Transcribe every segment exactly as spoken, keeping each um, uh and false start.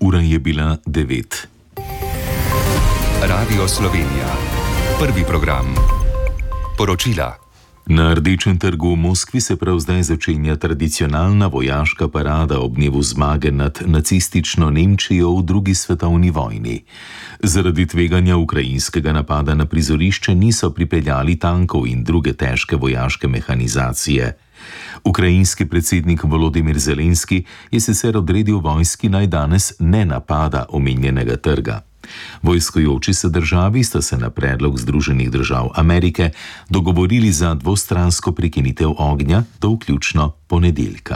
Ura je bila devet. Radio Slovenija. Prvi program. Poročila. Na Rdečem trgu v Moskvi se prav zdaj začenja tradicionalna vojaška parada ob dnevu zmage nad nacistično Nemčijo v drugi svetovni vojni. Zaradi tveganja ukrajinskega napada na prizorišče niso pripeljali tankov in druge težke vojaške mehanizacije. Ukrajinski predsednik Volodimir Zelenski je sicer odredil vojski, naj danes ne napada omenjenega trga. Vojskujoči se državi sta se na predlog Združenih držav Amerike dogovorili za dvostransko prekinitev ognja do vključno ponedeljka.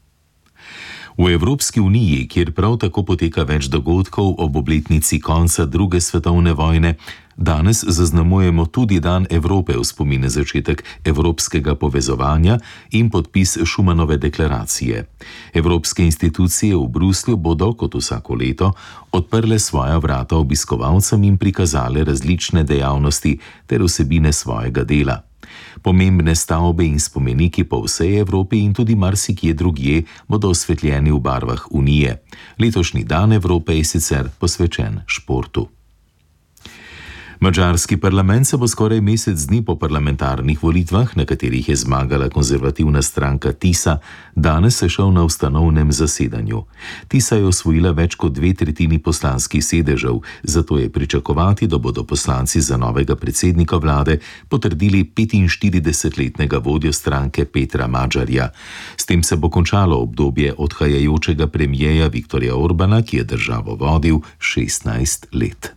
V Evropski uniji, kjer prav tako poteka več dogodkov ob obletnici konca druge svetovne vojne, danes zaznamujemo tudi Dan Evrope v spomin na začetek evropskega povezovanja in podpis Schumanove deklaracije. Evropske institucije v Bruslju bodo, kot vsako leto, odprle svoja vrata obiskovalcem in prikazale različne dejavnosti ter vsebine svojega dela. Pomembne stavbe in spomeniki po vsej Evropi in tudi marsikje drugje bodo osvetljeni v barvah Unije. Letošnji Dan Evrope je sicer posvečen športu. Madžarski parlament se bo skoraj mesec dni po parlamentarnih volitvah, na katerih je zmagala konzervativna stranka Tisa, danes sešel na ustanovnem zasedanju. Tisa je osvojila več kot dve tretjini poslanskih sedežev, zato je pričakovati, da bodo poslanci za novega predsednika vlade potrdili petinštiridesetletnega vodjo stranke Petra Madžarja. S tem se bo končalo obdobje odhajajočega premierja Viktorja Orbana, ki je državo vodil šestnajst let.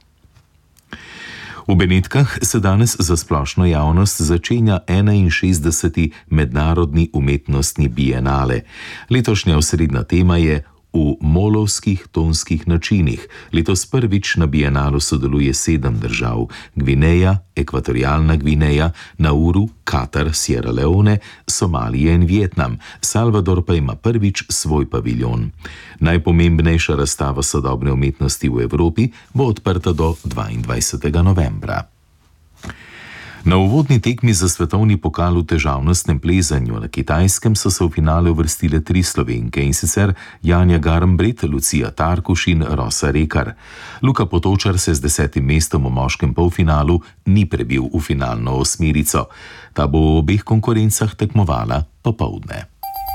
V Benetkah se danes za splošno javnost začenja enainšestdeseti mednarodni umetnostni bienale. Letošnja osrednja tema je v molovskih tonskih načinih. Letos prvič na bienalu sodeluje sedem držav: Gvineja, Ekvatorialna Gvineja, Nauru, Katar, Sierra Leone, Somalija in Vietnam. Salvador pa ima prvič svoj paviljon. Najpomembnejša razstava sodobne umetnosti v Evropi bo odprta do dvaindvajsetega novembra. Na uvodni tekmi za svetovni pokal v težavnostnem plezanju na Kitajskem so se v finale uvrstile tri Slovenke, in sicer Janja Garnbret, Lucija Tarkuš in Rosa Rekar. Luka Potočar se z desetim mestom v moškem polfinalu ni prebil v finalno osmerico. Ta bo v obeh konkurencah tekmovala popoldne.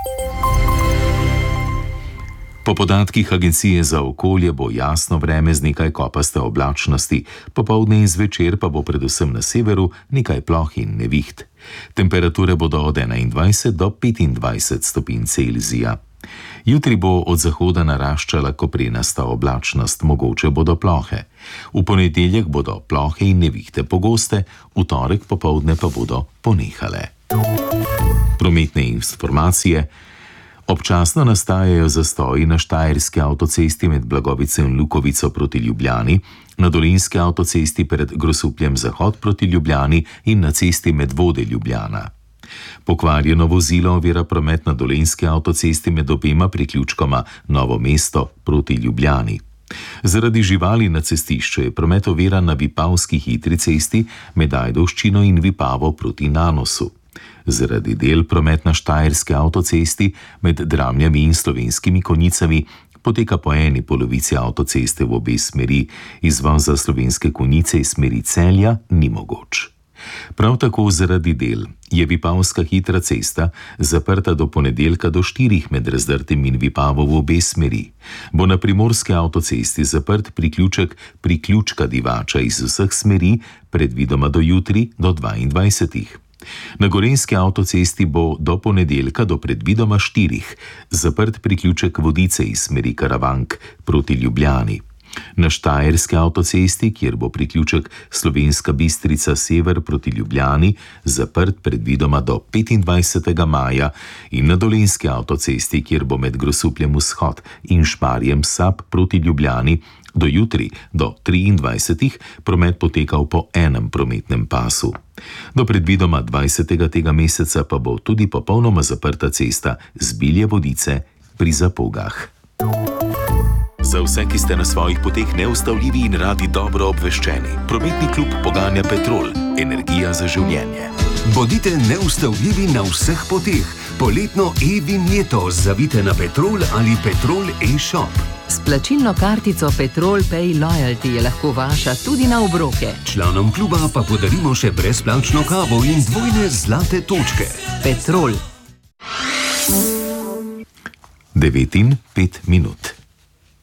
Po podatkih Agencije za okolje bo jasno vreme z nekaj kopaste oblačnosti, popoldne in zvečer pa bo predvsem na severu nekaj ploh in neviht. Temperature bodo od enaindvajset do petindvajset stopinj Celzija. Jutri bo od zahoda naraščala koprenasta oblačnost, mogoče bodo plohe. V ponedeljek bodo plohe in nevihte pogoste, v torek popoldne pa bodo ponehale. Prometne informacije. Občasno nastajajo zastoji na štajerski avtocesti med Blagovico in Lukovico proti Ljubljani, na dolenjski avtocesti pred Grosupljem zahod proti Ljubljani in na cesti Medvode Ljubljana. Pokvarjeno vozilo ovira promet na dolenjski avtocesti med obema priključkoma Novo mesto proti Ljubljani. Zaradi živali na cestišču je promet oviran na Vipavski hitri cesti med Ajdovščino in Vipavo proti Nanosu. Zaradi del promet na štajerski avtocesti med Dramljami in Slovenskimi Konjicami poteka po eni polovici avtoceste v obe smeri, izvoz za Slovenske Konjice iz smeri Celja ni mogoč. Prav tako zaradi del je Vipavska hitra cesta zaprta do ponedeljka do štirih med Razdrtem in Vipavo v obe smeri. Bo na primorski avtocesti zaprt priključek priključka Divača iz vseh smeri, predvidoma do jutri do dvaindvajsetih. Na gorenjski avtocesti bo do ponedeljka do predvidoma štirih zaprt priključek Vodice iz smeri Karavank proti Ljubljani. Na štajerski avtocesti, kjer bo priključek Slovenska Bistrica sever proti Ljubljani zaprt predvidoma do petindvajsetega maja, in na dolenjski avtocesti, kjer bo med Grosupljem vzhod in Šmarjem Sap proti Ljubljani do jutri do triindvajsetih promet potekal po enem prometnem pasu. Do predvidoma dvajsetega tega meseca pa bo tudi popolnoma zaprta cesta z Bilje Vodice pri Zapogah. Za vse, ki ste na svojih poteh neustavljivi in radi dobro obveščeni, prometni klub poganja Petrol, energija za življenje. Bodite neustavljivi na vseh poteh. Poletno e-vinjeto zavite na Petrol ali Petrol e-shop. S plačilno kartico Petrol Pay Loyalty je lahko vaša tudi na obroke. Članom kluba pa podarimo še brezplačno kavo in dvojne zlate točke. Petrol. devet in pet minut.